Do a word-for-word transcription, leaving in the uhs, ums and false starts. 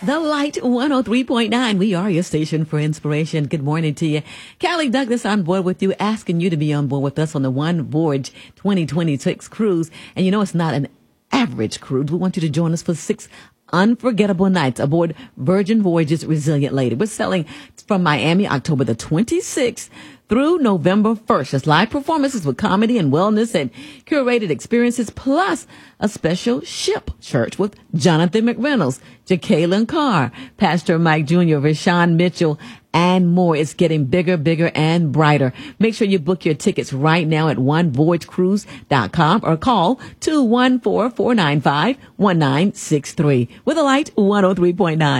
The Light one oh three point nine. We are your station for inspiration. Good morning to you. Callie Douglas on board with you, asking you to be on board with us on the One Voyage twenty twenty-six cruise. And you know, it's not an average cruise. We want you to join us for six unforgettable nights aboard Virgin Voyages Resilient Lady. We're sailing from Miami October the twenty-sixth through November first. It's live performances with comedy and wellness and curated experiences, plus a special ship church with Jonathan McReynolds, Jacqueline Carr, Pastor Mike Junior, Rashawn Mitchell, and more. It's getting bigger, bigger, and brighter. Make sure you book your tickets right now at one voyage cruise dot com or call two one four, four nine five, one nine six three with a Light one oh three point nine.